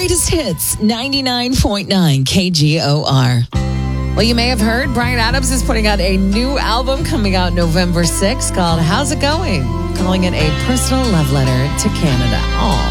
greatest hits, 99.9 KGOR. Well, you may have heard Bryan Adams is putting out a new album coming out November 6th called How's It Going? Calling it a personal love letter to Canada. Aw.